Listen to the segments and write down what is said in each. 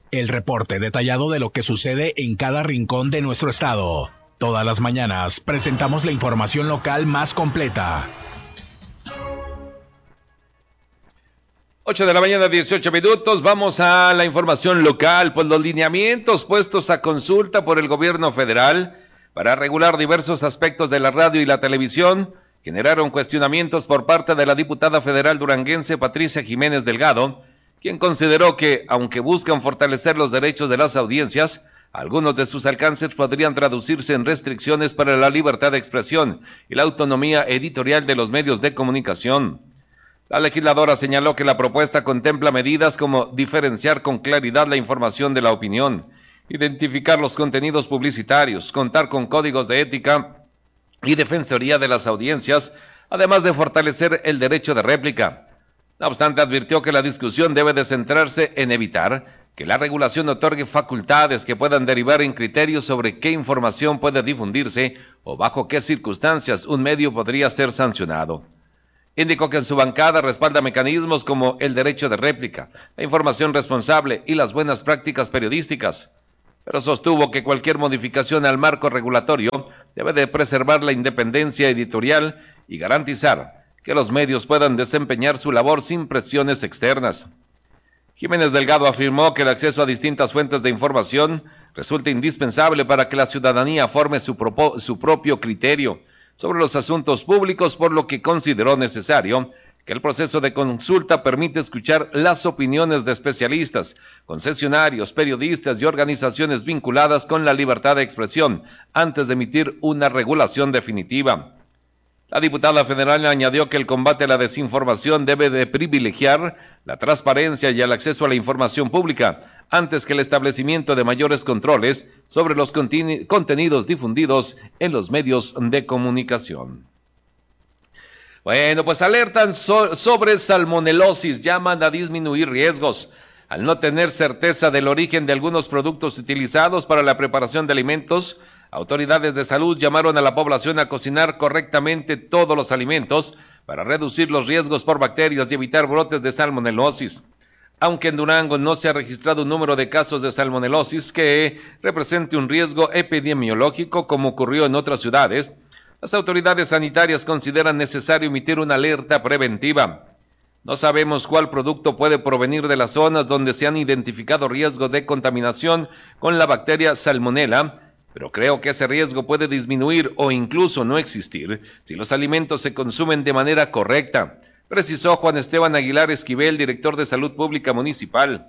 El reporte detallado de lo que sucede en cada rincón de nuestro estado. Todas las mañanas presentamos la información local más completa. 8 de la mañana, 18 minutos. Vamos a la información local. Pues los lineamientos puestos a consulta por el gobierno federal para regular diversos aspectos de la radio y la televisión generaron cuestionamientos por parte de la diputada federal duranguense Patricia Jiménez Delgado, quien consideró que, aunque buscan fortalecer los derechos de las audiencias, algunos de sus alcances podrían traducirse en restricciones para la libertad de expresión y la autonomía editorial de los medios de comunicación. La legisladora señaló que la propuesta contempla medidas como diferenciar con claridad la información de la opinión, identificar los contenidos publicitarios, contar con códigos de ética y defensoría de las audiencias, además de fortalecer el derecho de réplica. No obstante, advirtió que la discusión debe de centrarse en evitar que la regulación otorgue facultades que puedan derivar en criterios sobre qué información puede difundirse o bajo qué circunstancias un medio podría ser sancionado. Indicó que en su bancada respalda mecanismos como el derecho de réplica, la información responsable y las buenas prácticas periodísticas, pero sostuvo que cualquier modificación al marco regulatorio debe de preservar la independencia editorial y garantizar que los medios puedan desempeñar su labor sin presiones externas. Jiménez Delgado afirmó que el acceso a distintas fuentes de información resulta indispensable para que la ciudadanía forme su propio criterio sobre los asuntos públicos, por lo que consideró necesario que el proceso de consulta permite escuchar las opiniones de especialistas, concesionarios, periodistas y organizaciones vinculadas con la libertad de expresión antes de emitir una regulación definitiva. La diputada federal añadió que el combate a la desinformación debe de privilegiar la transparencia y el acceso a la información pública antes que el establecimiento de mayores controles sobre los contenidos difundidos en los medios de comunicación. Bueno, pues alertan sobre salmonelosis, llaman a disminuir riesgos. Al no tener certeza del origen de algunos productos utilizados para la preparación de alimentos, autoridades de salud llamaron a la población a cocinar correctamente todos los alimentos para reducir los riesgos por bacterias y evitar brotes de salmonelosis. Aunque en Durango no se ha registrado un número de casos de salmonelosis que represente un riesgo epidemiológico como ocurrió en otras ciudades, las autoridades sanitarias consideran necesario emitir una alerta preventiva. No sabemos cuál producto puede provenir de las zonas donde se han identificado riesgos de contaminación con la bacteria Salmonella, pero creo que ese riesgo puede disminuir o incluso no existir si los alimentos se consumen de manera correcta, precisó Juan Esteban Aguilar Esquivel, director de Salud Pública Municipal.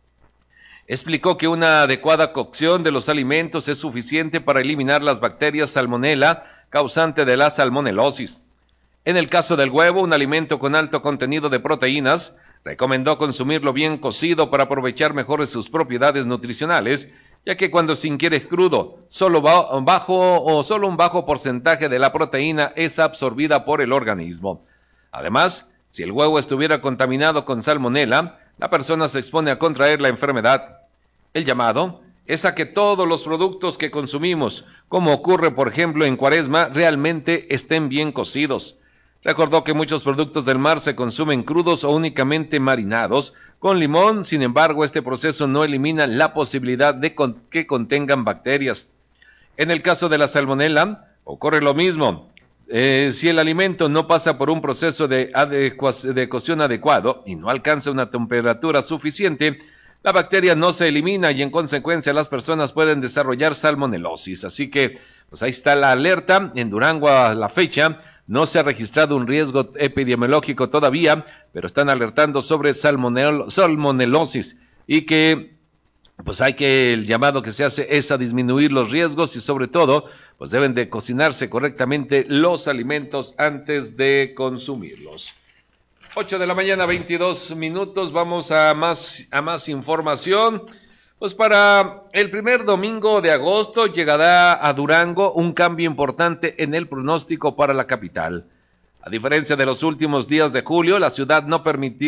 Explicó que una adecuada cocción de los alimentos es suficiente para eliminar las bacterias Salmonella, causante de la salmonelosis. En el caso del huevo, un alimento con alto contenido de proteínas, recomendó consumirlo bien cocido para aprovechar mejor sus propiedades nutricionales, ya que cuando se ingiere crudo, solo un bajo porcentaje de la proteína es absorbida por el organismo. Además, si el huevo estuviera contaminado con salmonela, la persona se expone a contraer la enfermedad. El llamado es a que todos los productos que consumimos, como ocurre por ejemplo en Cuaresma, realmente estén bien cocidos. Recordó que muchos productos del mar se consumen crudos o únicamente marinados con limón, sin embargo, este proceso no elimina la posibilidad de que contengan bacterias. En el caso de la salmonela, ocurre lo mismo. Si el alimento no pasa por un proceso de cocción adecuado y no alcanza una temperatura suficiente, la bacteria no se elimina y en consecuencia las personas pueden desarrollar salmonelosis. Así que, pues ahí está la alerta. En Durango a la fecha no se ha registrado un riesgo epidemiológico todavía, pero están alertando sobre salmonelosis y que pues el llamado que se hace es a disminuir los riesgos y sobre todo, pues deben de cocinarse correctamente los alimentos antes de consumirlos. 8 de la mañana, 22 minutos, vamos a más información. Pues para el primer domingo de agosto llegará a Durango un cambio importante en el pronóstico para la capital. A diferencia de los últimos días de julio, la ciudad no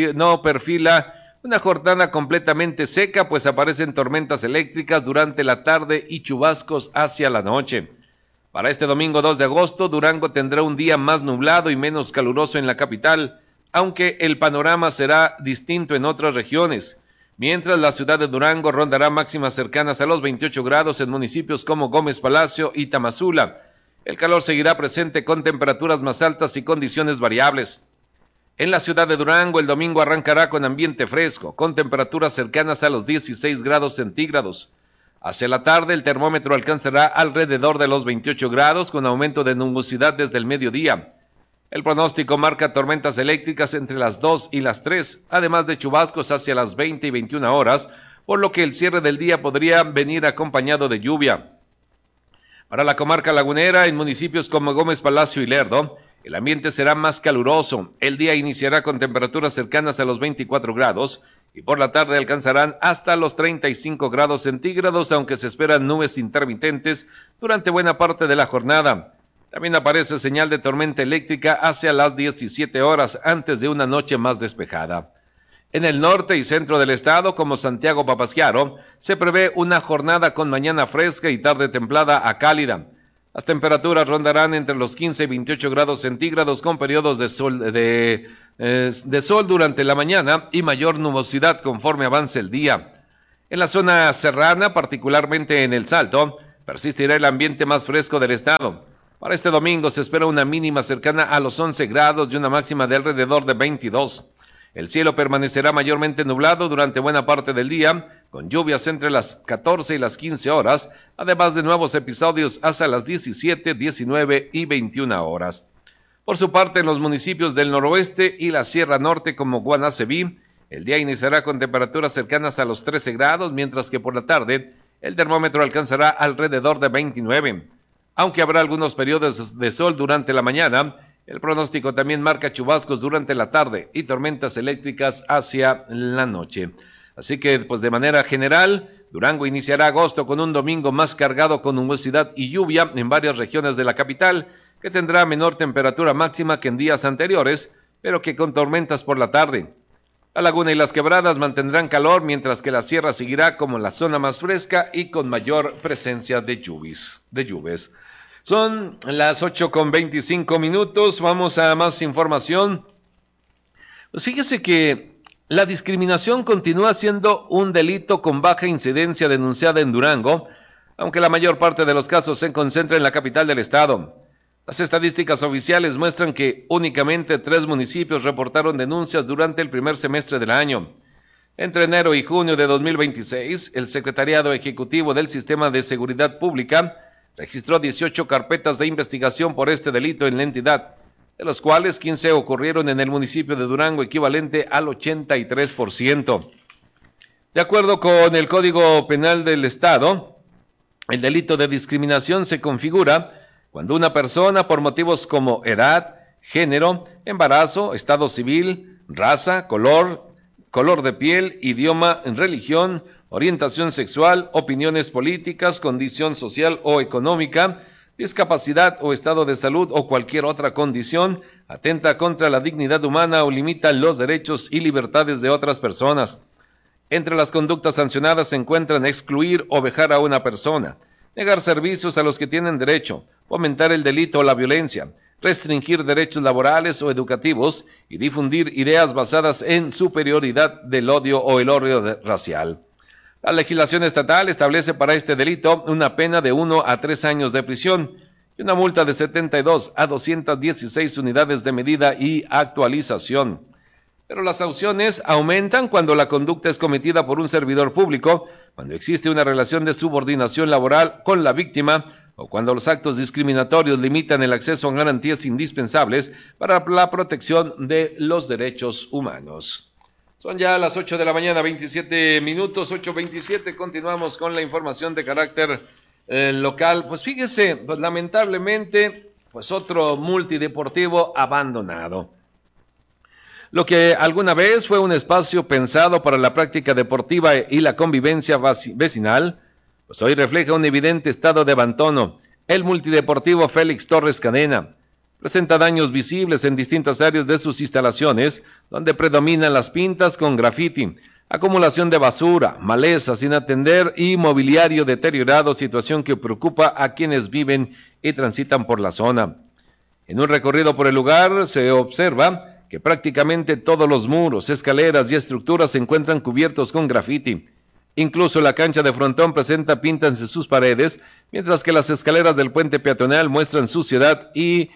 perfila una jornada completamente seca, pues aparecen tormentas eléctricas durante la tarde y chubascos hacia la noche. Para este domingo 2 de agosto, Durango tendrá un día más nublado y menos caluroso en la capital, aunque el panorama será distinto en otras regiones. mientras la ciudad de Durango rondará máximas cercanas a los 28 grados en municipios como Gómez Palacio y Tamazula. El calor seguirá presente con temperaturas más altas y condiciones variables. En la ciudad de Durango, el domingo arrancará con ambiente fresco, con temperaturas cercanas a los 16 grados centígrados. Hacia la tarde, el termómetro alcanzará alrededor de los 28 grados, con aumento de nubosidad desde el mediodía. El pronóstico marca tormentas eléctricas entre las 2 y las 3, además de chubascos hacia las 20 y 21 horas, por lo que el cierre del día podría venir acompañado de lluvia. Para la comarca lagunera, en municipios como Gómez Palacio y Lerdo, el ambiente será más caluroso. El día iniciará con temperaturas cercanas a los 24 grados y por la tarde alcanzarán hasta los 35 grados centígrados, aunque se esperan nubes intermitentes durante buena parte de la jornada. También aparece señal de tormenta eléctrica hacia las 17 horas antes de una noche más despejada. En el norte y centro del estado, como Santiago Papasquiaro, se prevé una jornada con mañana fresca y tarde templada a cálida. Las temperaturas rondarán entre los 15 y 28 grados centígrados con periodos de sol durante la mañana y mayor nubosidad conforme avance el día. En la zona serrana, particularmente en El Salto, persistirá el ambiente más fresco del estado. Para este domingo se espera una mínima cercana a los 11 grados y una máxima de alrededor de 22. El cielo permanecerá mayormente nublado durante buena parte del día, con lluvias entre las 14 y las 15 horas, además de nuevos episodios hasta las 17, 19 y 21 horas. Por su parte, en los municipios del noroeste y la Sierra Norte como Guanaceví, el día iniciará con temperaturas cercanas a los 13 grados, mientras que por la tarde el termómetro alcanzará alrededor de 29. Aunque habrá algunos periodos de sol durante la mañana, el pronóstico también marca chubascos durante la tarde y tormentas eléctricas hacia la noche. Así que, pues de manera general, Durango iniciará agosto con un domingo más cargado con nubosidad y lluvia en varias regiones de la capital, que tendrá menor temperatura máxima que en días anteriores, pero que con tormentas por la tarde. La laguna y las quebradas mantendrán calor, mientras que la sierra seguirá como la zona más fresca y con mayor presencia de lluvias. Son las 8:25. Vamos a más información. Pues fíjese que la discriminación continúa siendo un delito con baja incidencia denunciada en Durango, aunque la mayor parte de los casos se concentra en la capital del estado. Las estadísticas oficiales muestran que únicamente 3 municipios reportaron denuncias durante el primer semestre del año. Entre enero y junio de 2026, el Secretariado Ejecutivo del Sistema de Seguridad Pública registró 18 carpetas de investigación por este delito en la entidad, de los cuales 15 ocurrieron en el municipio de Durango, equivalente al 83%. De acuerdo con el Código Penal del Estado, el delito de discriminación se configura cuando una persona, por motivos como edad, género, embarazo, estado civil, raza, color de piel, idioma, religión, orientación sexual, opiniones políticas, condición social o económica, discapacidad o estado de salud o cualquier otra condición, atenta contra la dignidad humana o limita los derechos y libertades de otras personas. Entre las conductas sancionadas se encuentran excluir o vejar a una persona, negar servicios a los que tienen derecho, fomentar el delito o la violencia, restringir derechos laborales o educativos y difundir ideas basadas en superioridad del odio o el odio racial. La legislación estatal establece para este delito una pena de 1 a 3 años de prisión y una multa de 72 a 216 unidades de medida y actualización. Pero las sanciones aumentan cuando la conducta es cometida por un servidor público, cuando existe una relación de subordinación laboral con la víctima o cuando los actos discriminatorios limitan el acceso a garantías indispensables para la protección de los derechos humanos. Son ya las 8 de la mañana, 27 minutos, 8:27. Continuamos con la información de carácter local. Pues fíjese, pues lamentablemente, pues otro multideportivo abandonado. Lo que alguna vez fue un espacio pensado para la práctica deportiva y la convivencia vecinal, pues hoy refleja un evidente estado de abandono. El multideportivo Félix Torres Cadena presenta daños visibles en distintas áreas de sus instalaciones, donde predominan las pintas con graffiti, acumulación de basura, maleza sin atender y mobiliario deteriorado, situación que preocupa a quienes viven y transitan por la zona. En un recorrido por el lugar se observa que prácticamente todos los muros, escaleras y estructuras se encuentran cubiertos con grafiti. Incluso la cancha de frontón presenta pintas en sus paredes, mientras que las escaleras del puente peatonal muestran suciedad y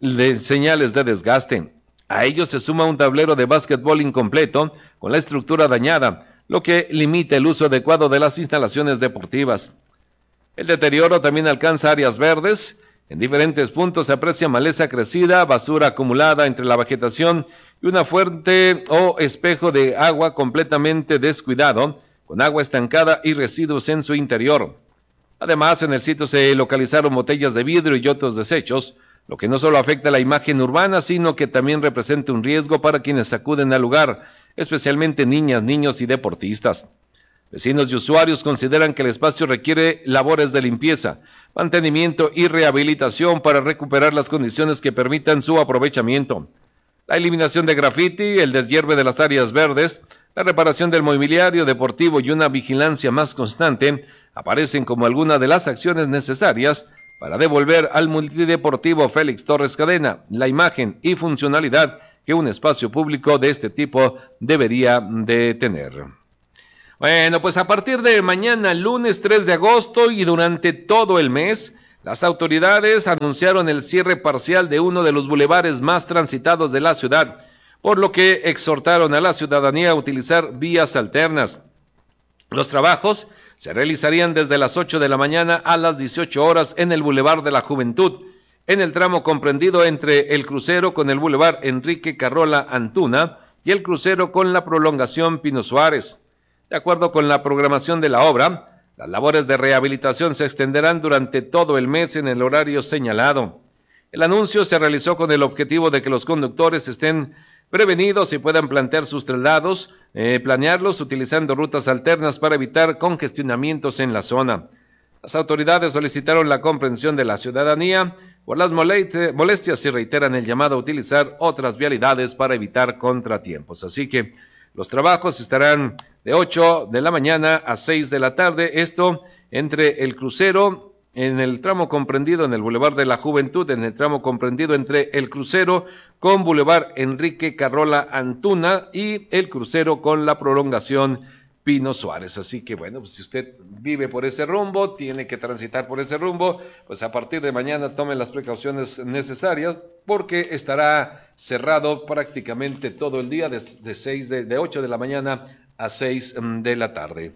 señales de desgaste. A ello se suma un tablero de básquetbol incompleto con la estructura dañada, lo que limita el uso adecuado de las instalaciones deportivas. El deterioro también alcanza áreas verdes. En diferentes puntos se aprecia maleza crecida, basura acumulada entre la vegetación y una fuente o espejo de agua completamente descuidado, con agua estancada y residuos en su interior. Además, en el sitio se localizaron botellas de vidrio y otros desechos, lo que no solo afecta la imagen urbana, sino que también representa un riesgo para quienes acuden al lugar, especialmente niñas, niños y deportistas. Vecinos y usuarios consideran que el espacio requiere labores de limpieza, mantenimiento y rehabilitación para recuperar las condiciones que permitan su aprovechamiento. La eliminación de grafiti, el deshierve de las áreas verdes, la reparación del mobiliario deportivo y una vigilancia más constante aparecen como algunas de las acciones necesarias para devolver al multideportivo Félix Torres Cadena la imagen y funcionalidad que un espacio público de este tipo debería de tener. Bueno, pues a partir de mañana, lunes 3 de agosto y durante todo el mes, las autoridades anunciaron el cierre parcial de uno de los bulevares más transitados de la ciudad, por lo que exhortaron a la ciudadanía a utilizar vías alternas. Los trabajos se realizarían desde las 8 de la mañana a las 18 horas en el Boulevard de la Juventud, en el tramo comprendido entre el crucero con el Boulevard Enrique Carola Antuna y el crucero con la prolongación Pino Suárez. De acuerdo con la programación de la obra, las labores de rehabilitación se extenderán durante todo el mes en el horario señalado. El anuncio se realizó con el objetivo de que los conductores estén prevenidos y puedan plantear sus traslados, planearlos utilizando rutas alternas para evitar congestionamientos en la zona. Las autoridades solicitaron la comprensión de la ciudadanía por las molestias y reiteran el llamado a utilizar otras vialidades para evitar contratiempos. Así que los trabajos estarán de 8 de la mañana a 6 de la tarde, esto entre el crucero, en el tramo comprendido en el Boulevard de la Juventud, en el tramo comprendido entre el crucero con Boulevard Enrique Carola Antuna y el crucero con la prolongación Pino Suárez. Así que bueno, pues si usted vive por ese rumbo, tiene que transitar por ese rumbo, pues a partir de mañana tome las precauciones necesarias porque estará cerrado prácticamente todo el día de 8 de la mañana a 6 de la tarde.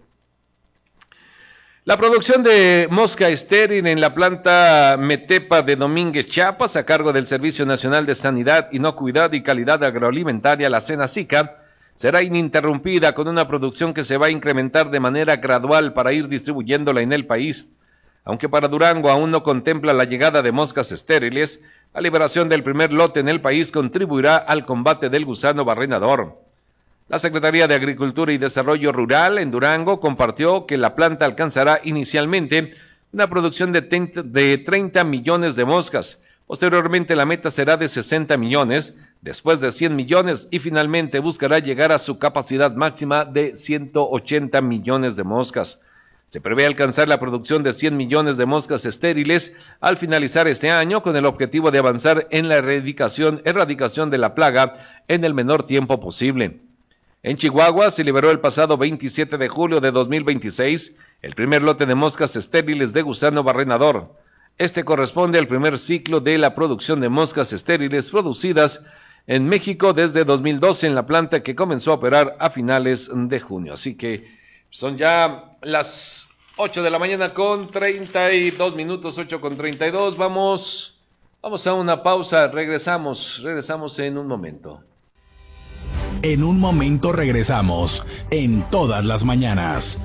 La producción de mosca estéril en la planta Metepa de Domínguez, Chiapas, a cargo del Servicio Nacional de Sanidad, Inocuidad y Calidad Agroalimentaria, la SENASICA, será ininterrumpida con una producción que se va a incrementar de manera gradual para ir distribuyéndola en el país. Aunque para Durango aún no contempla la llegada de moscas estériles, la liberación del primer lote en el país contribuirá al combate del gusano barrenador. La Secretaría de Agricultura y Desarrollo Rural en Durango compartió que la planta alcanzará inicialmente una producción de 30 millones de moscas. Posteriormente la meta será de 60 millones, después de 100 millones y finalmente buscará llegar a su capacidad máxima de 180 millones de moscas. Se prevé alcanzar la producción de 100 millones de moscas estériles al finalizar este año con el objetivo de avanzar en la erradicación de la plaga en el menor tiempo posible. En Chihuahua se liberó el pasado 27 de julio de 2026 el primer lote de moscas estériles de gusano barrenador. Este corresponde al primer ciclo de la producción de moscas estériles producidas en México desde 2012 en la planta que comenzó a operar a finales de junio. Así que son ya las 8 de la mañana con 32 minutos, 8 con 32. Vamos a una pausa, regresamos en un momento. En un momento regresamos, en Todas las Mañanas.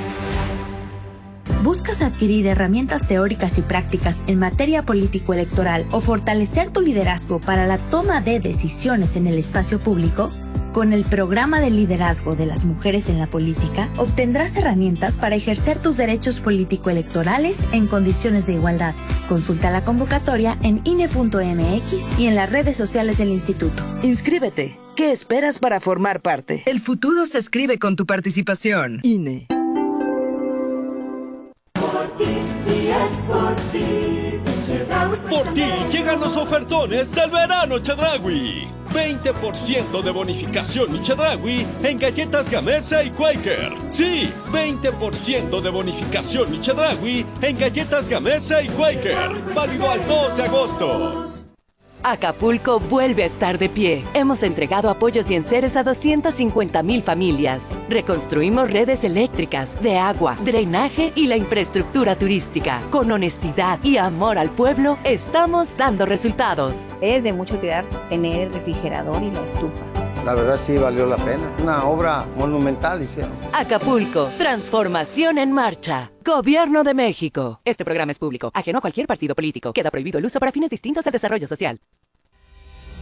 ¿Buscas adquirir herramientas teóricas y prácticas en materia político-electoral o fortalecer tu liderazgo para la toma de decisiones en el espacio público? Con el programa de liderazgo de las mujeres en la política, obtendrás herramientas para ejercer tus derechos político-electorales en condiciones de igualdad. Consulta la convocatoria en INE.mx y en las redes sociales del instituto. Inscríbete. ¿Qué esperas para formar parte? El futuro se escribe con tu participación. INE. Por ti y Por ti llegan los ofertones del verano Chedraui. 20% de bonificación mi Chedraui en galletas Gamesa y Quaker. Sí, 20% de bonificación mi Chedraui en galletas Gamesa y Quaker. Válido al 2 de agosto. Acapulco vuelve a estar de pie. Hemos entregado apoyos y enseres a 250,000 familias. Reconstruimos redes eléctricas, de agua, drenaje y la infraestructura turística. Con honestidad y amor al pueblo, estamos dando resultados. Es de mucha utilidad tener el refrigerador y la estufa. La verdad sí valió la pena. Una obra monumental hicieron. Acapulco, transformación en marcha. Gobierno de México. Este programa es público, ajeno a cualquier partido político. Queda prohibido el uso para fines distintos al desarrollo social.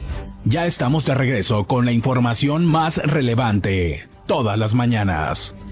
Ya estamos de regreso con la información más relevante. Todas las mañanas.